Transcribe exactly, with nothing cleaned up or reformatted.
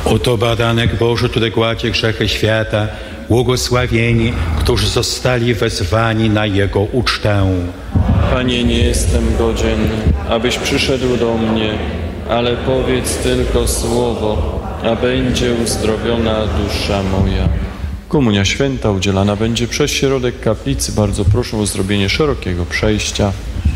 Oto badanek Boży, który gładzi grzechy świata, błogosławieni, którzy zostali wezwani na Jego ucztę. Panie, nie jestem godzien, abyś przyszedł do mnie, ale powiedz tylko słowo, a będzie uzdrowiona dusza moja. Komunia święta udzielana będzie przez środek kaplicy. Bardzo proszę o zrobienie szerokiego przejścia.